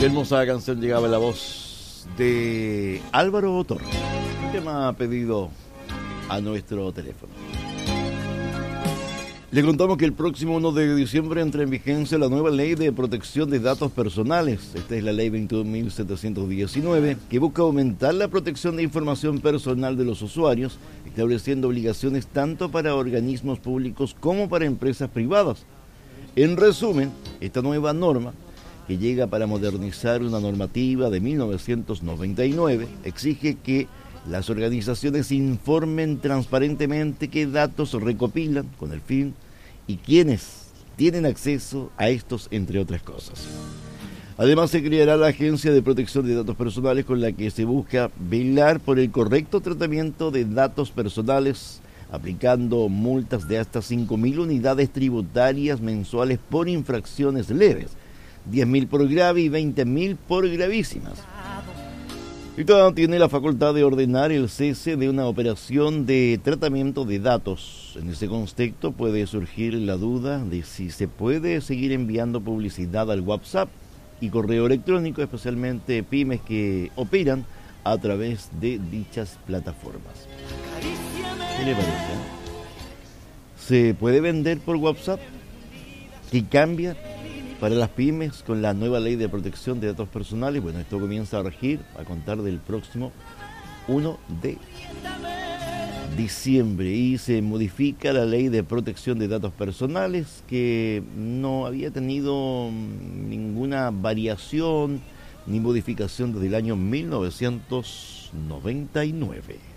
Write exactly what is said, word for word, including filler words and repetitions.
Qué hermosa canción llegaba en la voz de Álvaro Torres. Un tema pedido a nuestro teléfono. Le contamos que el próximo uno de diciembre entra en vigencia la nueva Ley de Protección de Datos Personales. Esta es la Ley veintidós mil setecientos diecinueve, que busca aumentar la protección de información personal de los usuarios, estableciendo obligaciones tanto para organismos públicos como para empresas privadas. En resumen, esta nueva norma, que llega para modernizar una normativa de mil novecientos noventa y nueve, exige que las organizaciones informen transparentemente qué datos recopilan con el fin y quiénes tienen acceso a estos, entre otras cosas. Además, se creará la Agencia de Protección de Datos Personales, con la que se busca velar por el correcto tratamiento de datos personales, aplicando multas de hasta cinco mil unidades tributarias mensuales por infracciones leves, diez mil por grave y veinte mil por gravísimas. Y todavía tiene la facultad de ordenar el cese de una operación de tratamiento de datos. En ese contexto puede surgir la duda de si se puede seguir enviando publicidad al WhatsApp y correo electrónico, especialmente pymes que operan a través de dichas plataformas. ¿Qué le parece? ¿Se puede vender por WhatsApp? ¿Qué cambia para las pymes con la nueva Ley de Protección de Datos Personales? Bueno, esto comienza a regir a contar del próximo uno de diciembre y se modifica la Ley de Protección de Datos Personales, que no había tenido ninguna variación ni modificación desde el año mil novecientos noventa y nueve.